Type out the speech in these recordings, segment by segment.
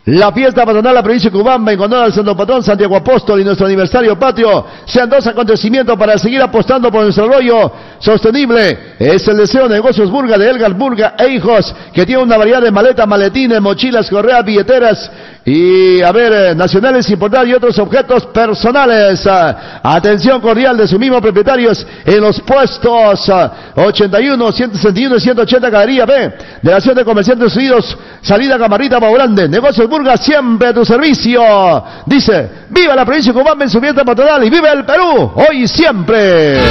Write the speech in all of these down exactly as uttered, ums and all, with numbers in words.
La fiesta patronal de la provincia de Cubamba en honor al Santo Patrón Santiago Apóstol y nuestro aniversario patrio sean dos acontecimientos para seguir apostando por nuestro desarrollo sostenible. Es el deseo de Negocios Burga de Elgar Burga e Hijos, que tiene una variedad de maletas, maletines, mochilas, correas, billeteras y, a ver, nacionales importadas y otros objetos personales. Atención cordial de sus mismos propietarios en los puestos ochenta y uno, ciento sesenta y uno y ciento ochenta Galería B de la Asociación de Comerciantes Unidos, salida Camarita, Pau Grande. Negocios Burga, siempre a tu servicio. Dice, viva la provincia de Cubamba en su fiesta patronal y viva el Perú, hoy y siempre.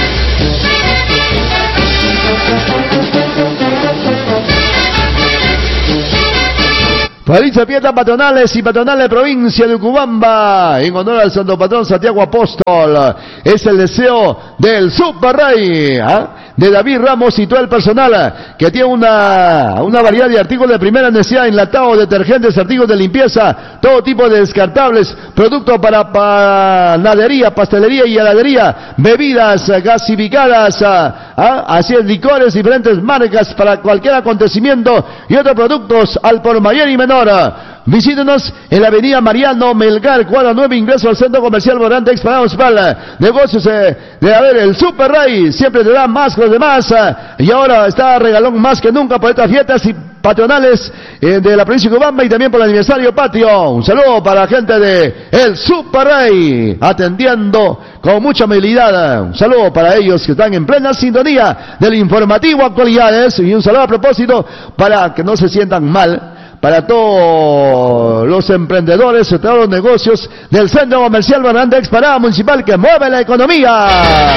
Felices fiestas patronales y patronales de provincia de Cubamba en honor al Santo Patrón Santiago Apóstol. Es el deseo del Super Rey, ¿eh? de David Ramos y todo el personal, que tiene una, una variedad de artículos de primera necesidad, enlatados, detergentes, artículos de limpieza, todo tipo de descartables, productos para panadería, pastelería y heladería, bebidas gasificadas, ¿ah? así es, licores, diferentes marcas para cualquier acontecimiento y otros productos al por mayor y menor. Visítenos en la avenida Mariano Melgar, cuadra nueve, ingreso al Centro Comercial Morante Explanado Municipal. Negocios eh, de haber el Super Rey, siempre te da más que los demás, eh, y ahora está regalón más que nunca por estas fiestas y patronales eh, de la provincia de Cubamba y también por el aniversario patrio. Un saludo para la gente de el Super Rey, atendiendo con mucha amabilidad. Un saludo para ellos que están en plena sintonía del informativo Actualidades, y un saludo a propósito para que no se sientan mal, para todos los emprendedores, todos los negocios del Centro Comercial Barranca Explanada Municipal que mueve la economía.